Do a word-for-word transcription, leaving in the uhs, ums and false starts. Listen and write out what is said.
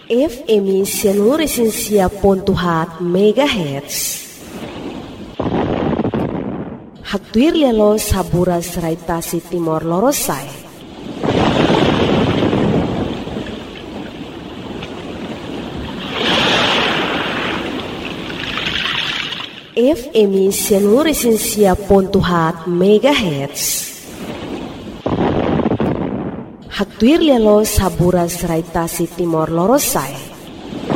F M Sianuresensia Pontuhat Megahertz. Hatuir lelo saburas raitasi Timor Lorosai. F M Sianuresensia Pontuhat Megahertz. Hatuir lelo saburas raitasi Timor Lorosai.